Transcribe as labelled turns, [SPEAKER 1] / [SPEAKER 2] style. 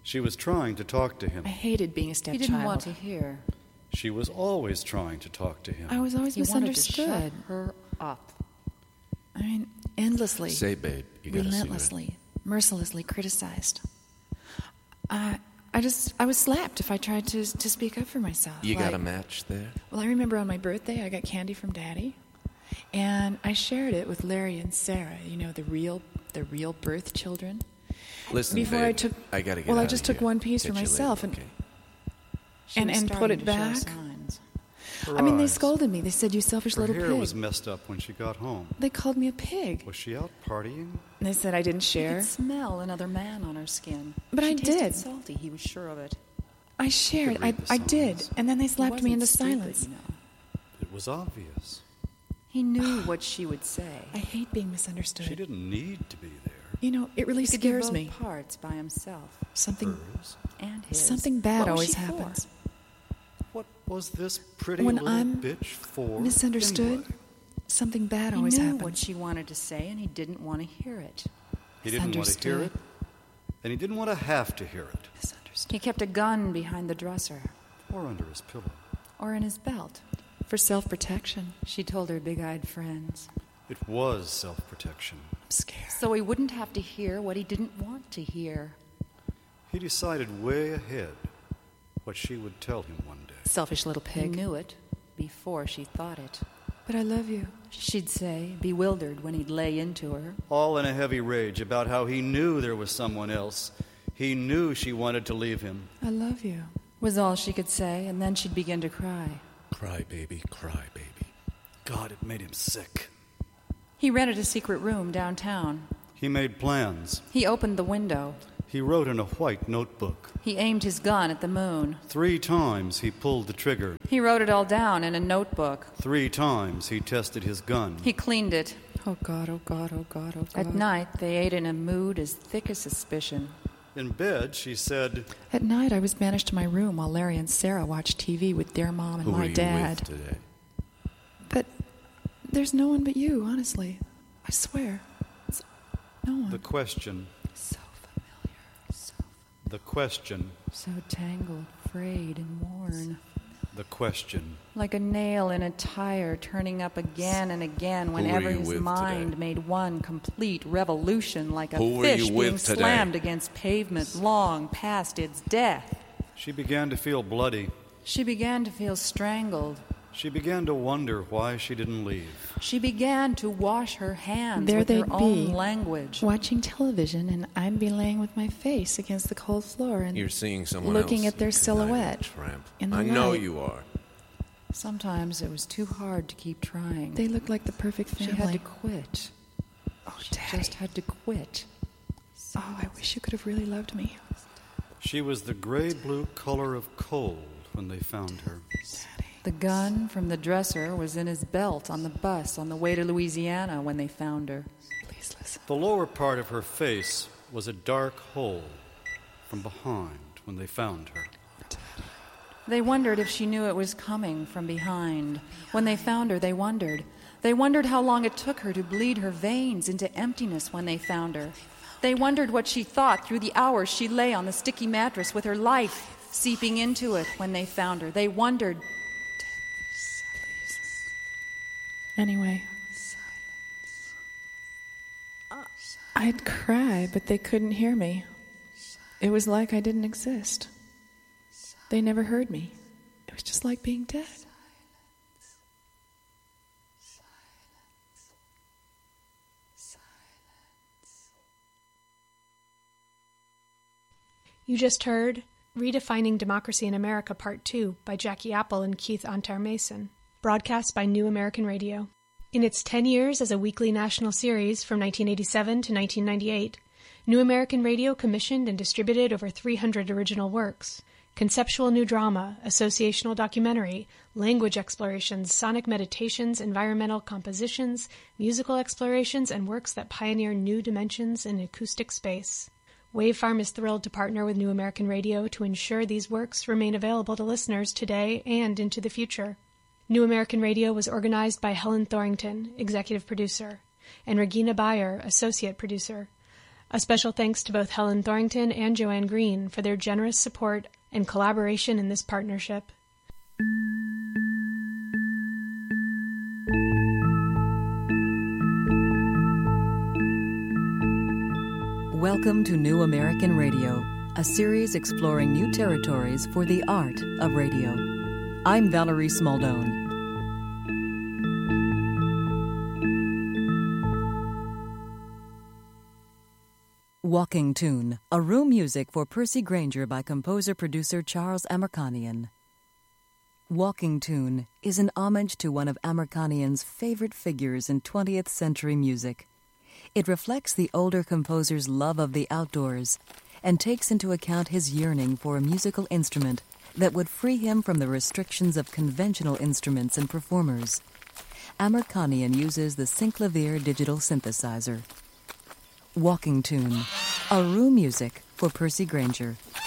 [SPEAKER 1] She was trying to talk to him.
[SPEAKER 2] I hated being a stepchild.
[SPEAKER 3] He didn't want to hear.
[SPEAKER 1] She was always trying to talk to him.
[SPEAKER 2] I was always misunderstood.
[SPEAKER 3] Wanted to shut her up.
[SPEAKER 2] I mean, endlessly.
[SPEAKER 4] Say, babe, you got
[SPEAKER 2] relentlessly, mercilessly criticized. I was slapped if I tried to speak up for myself.
[SPEAKER 4] You got a match there?
[SPEAKER 2] Well, I remember on my birthday, I got candy from Daddy, and I shared it with Larry and Sarah. You know, the real birth children.
[SPEAKER 4] Listen,
[SPEAKER 2] before
[SPEAKER 4] babe,
[SPEAKER 2] I took.
[SPEAKER 4] I gotta get
[SPEAKER 2] well,
[SPEAKER 4] out
[SPEAKER 2] I just
[SPEAKER 4] of
[SPEAKER 2] took
[SPEAKER 4] here.
[SPEAKER 2] one piece
[SPEAKER 4] Catch
[SPEAKER 2] for
[SPEAKER 4] you
[SPEAKER 2] myself,
[SPEAKER 4] later, okay?
[SPEAKER 2] and put it back.
[SPEAKER 1] Her
[SPEAKER 2] I mean, they
[SPEAKER 1] eyes.
[SPEAKER 2] scolded me. They said, "You selfish
[SPEAKER 1] Her
[SPEAKER 2] little
[SPEAKER 1] hair
[SPEAKER 2] pig."
[SPEAKER 1] was messed up when she got home.
[SPEAKER 2] They called me a pig.
[SPEAKER 1] Was she out partying?
[SPEAKER 2] And they said I didn't
[SPEAKER 3] He
[SPEAKER 2] share.
[SPEAKER 3] could smell another man on her skin.
[SPEAKER 2] But
[SPEAKER 3] She
[SPEAKER 2] I
[SPEAKER 3] tasted
[SPEAKER 2] did.
[SPEAKER 3] Salty, he was sure of it.
[SPEAKER 2] I shared.
[SPEAKER 1] Could read the
[SPEAKER 2] I did.
[SPEAKER 1] signs.
[SPEAKER 2] And then they
[SPEAKER 3] He
[SPEAKER 2] slapped me
[SPEAKER 3] wasn't
[SPEAKER 2] into
[SPEAKER 3] stupid,
[SPEAKER 2] silence.
[SPEAKER 3] you know.
[SPEAKER 1] It was obvious.
[SPEAKER 3] He knew what she would say.
[SPEAKER 2] I hate being misunderstood.
[SPEAKER 1] She didn't need to be there.
[SPEAKER 2] You know, it really
[SPEAKER 3] He could do
[SPEAKER 2] scares
[SPEAKER 3] both
[SPEAKER 2] me.
[SPEAKER 3] parts by himself
[SPEAKER 2] Something
[SPEAKER 3] and his.
[SPEAKER 2] Something bad
[SPEAKER 3] What was
[SPEAKER 2] always
[SPEAKER 3] she for?
[SPEAKER 2] happens.
[SPEAKER 1] What was this pretty
[SPEAKER 2] When
[SPEAKER 1] little
[SPEAKER 2] I'm
[SPEAKER 1] bitch for?
[SPEAKER 2] misunderstood,
[SPEAKER 1] anyway?
[SPEAKER 2] something bad
[SPEAKER 3] He
[SPEAKER 2] always
[SPEAKER 3] knew
[SPEAKER 2] happens.
[SPEAKER 3] what she wanted to say, and he didn't want to hear it.
[SPEAKER 1] He didn't want to hear
[SPEAKER 2] Misunderstood.
[SPEAKER 1] it, and he didn't want to have to hear it,
[SPEAKER 2] Misunderstood.
[SPEAKER 3] He kept a gun behind the dresser
[SPEAKER 1] or under his pillow.
[SPEAKER 3] or in his belt.
[SPEAKER 2] For self-protection.
[SPEAKER 3] She told her big-eyed friends.
[SPEAKER 1] It was self-protection.
[SPEAKER 2] I'm scared.
[SPEAKER 3] So he wouldn't have to hear what he didn't want to hear.
[SPEAKER 1] He decided way ahead what she would tell him one day.
[SPEAKER 2] Selfish little
[SPEAKER 3] He
[SPEAKER 2] pig.
[SPEAKER 3] knew it before she thought it.
[SPEAKER 2] But I love you.
[SPEAKER 3] She'd say, bewildered when he'd lay into her.
[SPEAKER 1] All in a heavy rage about how he knew there was someone else. He knew she wanted to leave him.
[SPEAKER 2] I love you.
[SPEAKER 3] Was all she could say, and then she'd begin to cry.
[SPEAKER 4] Cry, baby, cry, baby.
[SPEAKER 1] God, it made him sick.
[SPEAKER 3] He rented a secret room downtown.
[SPEAKER 1] He made plans.
[SPEAKER 3] He opened the window.
[SPEAKER 1] He wrote in a white notebook.
[SPEAKER 3] He aimed his gun at the moon.
[SPEAKER 1] 3 times he pulled the trigger.
[SPEAKER 3] He wrote it all down in a notebook.
[SPEAKER 1] 3 times he tested his gun.
[SPEAKER 3] He cleaned it.
[SPEAKER 2] Oh, God, oh, God, oh, God, oh, God.
[SPEAKER 3] At night, they ate in a mood as thick as suspicion.
[SPEAKER 1] In bed, she said,
[SPEAKER 2] At night, I was banished to my room while Larry and Sarah watched TV with their mom and
[SPEAKER 4] Who
[SPEAKER 2] my
[SPEAKER 4] are you
[SPEAKER 2] dad.
[SPEAKER 4] with today?
[SPEAKER 2] But there's no one but you, honestly. I swear. It's no one.
[SPEAKER 1] the question,
[SPEAKER 2] So familiar.
[SPEAKER 1] the question,
[SPEAKER 3] So tangled, frayed, and worn.
[SPEAKER 1] the question.
[SPEAKER 3] Like a nail in a tire turning up again and again whenever
[SPEAKER 4] you
[SPEAKER 3] his
[SPEAKER 4] with
[SPEAKER 3] mind
[SPEAKER 4] today?
[SPEAKER 3] made one complete revolution, like a
[SPEAKER 4] Who were
[SPEAKER 3] fish
[SPEAKER 4] you
[SPEAKER 3] being
[SPEAKER 4] with today?
[SPEAKER 3] slammed against pavement long past its death.
[SPEAKER 1] She began to feel bloody.
[SPEAKER 3] She began to feel strangled.
[SPEAKER 1] She began to wonder why she didn't leave.
[SPEAKER 3] She began to wash her hands
[SPEAKER 2] There
[SPEAKER 3] with her
[SPEAKER 2] they'd
[SPEAKER 3] own
[SPEAKER 2] be,
[SPEAKER 3] language.
[SPEAKER 2] watching television, and I'd be laying with my face against the cold floor and
[SPEAKER 4] You're seeing someone
[SPEAKER 2] looking
[SPEAKER 4] else
[SPEAKER 2] at their
[SPEAKER 4] tonight,
[SPEAKER 2] silhouette
[SPEAKER 4] tramp.
[SPEAKER 2] in the
[SPEAKER 4] I know
[SPEAKER 2] light.
[SPEAKER 4] you are.
[SPEAKER 3] Sometimes it was too hard to keep trying.
[SPEAKER 2] They looked like the perfect
[SPEAKER 3] She
[SPEAKER 2] family.
[SPEAKER 3] had to quit.
[SPEAKER 2] Oh,
[SPEAKER 3] She
[SPEAKER 2] Daddy.
[SPEAKER 3] just had to quit.
[SPEAKER 2] Oh, I wish you could have really loved me.
[SPEAKER 1] She was the gray-blue color of coal when they found her.
[SPEAKER 2] Daddy.
[SPEAKER 3] The gun from the dresser was in his belt on the bus on the way to Louisiana when they found her.
[SPEAKER 2] Please listen.
[SPEAKER 1] The lower part of her face was a dark hole from behind when they found her.
[SPEAKER 3] They wondered if she knew it was coming from behind. When they found her, they wondered. They wondered how long it took her to bleed her veins into emptiness when they found her. They wondered what she thought through the hours she lay on the sticky mattress with her life seeping into it when they found her. They wondered.
[SPEAKER 2] Anyway. I'd cry, but they couldn't hear me. It was like I didn't exist. They never heard me. It was just like being dead.
[SPEAKER 5] You just heard Redefining Democracy in America Part 2 by Jackie Apple and Keith Antar Mason, broadcast by New American Radio. In its 10 years as a weekly national series from 1987 to 1998, New American Radio commissioned and distributed over 300 original works: conceptual new drama, associational documentary, language explorations, sonic meditations, environmental compositions, musical explorations, and works that pioneer new dimensions in acoustic space. Wavefarm is thrilled to partner with New American Radio to ensure these works remain available to listeners today and into the future. New American Radio was organized by Helen Thorington, executive producer, and Regina Bayer, associate producer. A special thanks to both Helen Thorrington and Joanne Green for their generous support and collaboration in this partnership.
[SPEAKER 6] Welcome to New American Radio, a series exploring new territories for the art of radio. I'm Valerie Smaldone. Walking Tune, a room music for Percy Grainger by composer-producer Charles Amerkanian. Walking Tune is an homage to one of Amerkanian's favorite figures in 20th century music. It reflects the older composer's love of the outdoors and takes into account his yearning for a musical instrument that would free him from the restrictions of conventional instruments and performers. Amerkanian uses the Synclavier digital synthesizer. Walking Tune, a room music for Percy Grainger.